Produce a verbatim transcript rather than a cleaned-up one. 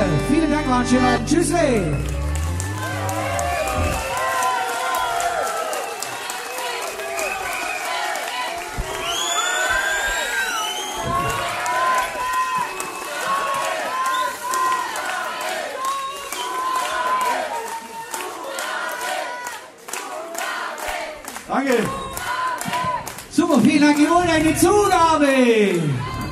Danke, vielen Dank, war ein schöner Abend. Tschüss. Danke. Super, vielen Dank. Ihr wollt eine Zugabe.